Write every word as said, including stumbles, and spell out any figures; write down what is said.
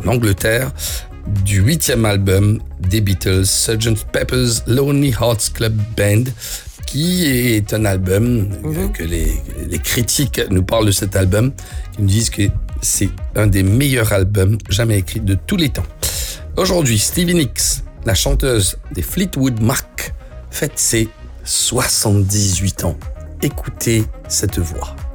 Angleterre, du huitième album des Beatles, sergeant Pepper's Lonely Hearts Club Band, qui est un album mmh. que les, les critiques nous parlent de cet album, qui nous disent que c'est un des meilleurs albums jamais écrits de tous les temps. Aujourd'hui, Stevie Nicks, la chanteuse des Fleetwood Mac, fête ses soixante-dix-huit ans. Écoutez cette voix.